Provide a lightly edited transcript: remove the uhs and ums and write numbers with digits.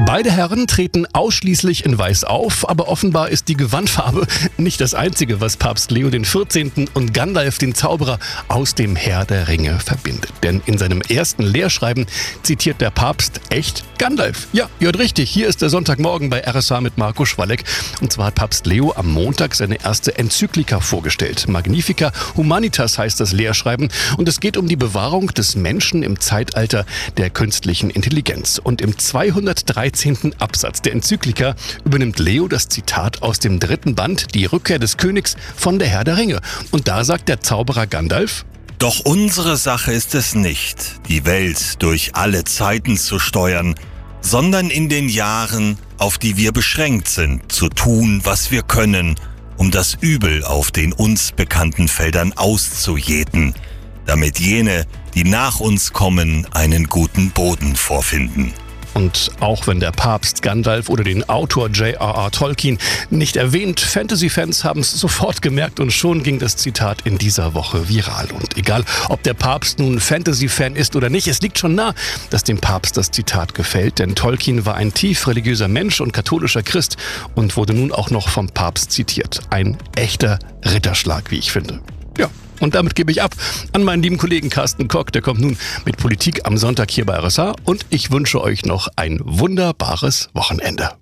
Beide Herren treten ausschließlich in Weiß auf, aber offenbar ist die Gewandfarbe nicht das Einzige, was Papst Leo XIV. Und Gandalf, den Zauberer, aus dem Herr der Ringe verbindet. Denn in seinem ersten Lehrschreiben zitiert der Papst echt Gandalf. Ja, ihr hört richtig, hier ist der Sonntagmorgen bei RSH mit Marco Schwalleck. Und zwar hat Papst Leo am Montag seine erste Enzyklika vorgestellt. Magnifica Humanitas heißt das Lehrschreiben und es geht um die Bewahrung des Menschen im Zeitalter der künstlichen Intelligenz. Und im 213. Absatz der Enzyklika übernimmt Leo das Zitat aus dem 3. Band, Die Rückkehr des Königs von der Herr der Ringe. Und da sagt der Zauberer Gandalf: Doch unsere Sache ist es nicht, die Welt durch alle Zeiten zu steuern, sondern in den Jahren, auf die wir beschränkt sind, zu tun, was wir können, um das Übel auf den uns bekannten Feldern auszujäten, damit jene, die nach uns kommen, einen guten Boden vorfinden. Und auch wenn der Papst Gandalf oder den Autor J.R.R. Tolkien nicht erwähnt, Fantasy-Fans haben es sofort gemerkt und schon ging das Zitat in dieser Woche viral. Und egal, ob der Papst nun Fantasy-Fan ist oder nicht, es liegt schon nah, dass dem Papst das Zitat gefällt, denn Tolkien war ein tief religiöser Mensch und katholischer Christ und wurde nun auch noch vom Papst zitiert. Ein echter Ritterschlag, wie ich finde. Ja. Und damit gebe ich ab an meinen lieben Kollegen Carsten Kock. Der kommt nun mit Politik am Sonntag hier bei RSH. Und ich wünsche euch noch ein wunderbares Wochenende.